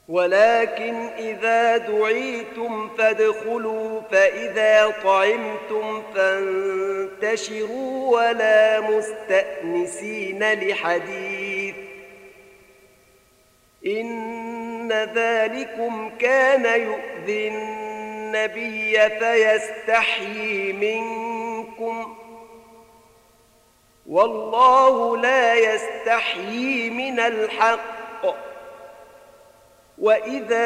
ولكن إذا دعيتم فادخلوا فإذا طعمتم فانتشروا ولا مستأنسين لحديث إن ذلكم كان يؤذي النبي فيستحيي منكم والله لا يستحيي من الحق وإذا